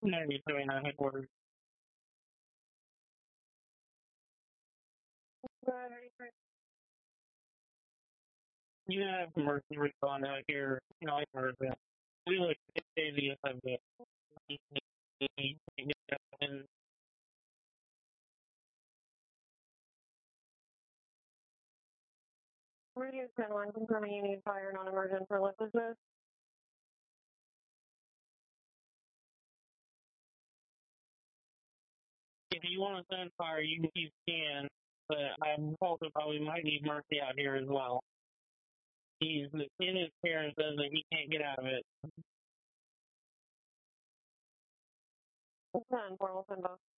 97 headquarters. You have emergency respond out here. I heard that. We look at the of the and Radio 10-1 confirming you need fire non-emergent for lift business. If you want to send fire, you can, but I'm told that we might need Mercy out here as well. He's in his care and says that he can't get out of it. 10-4 will send both.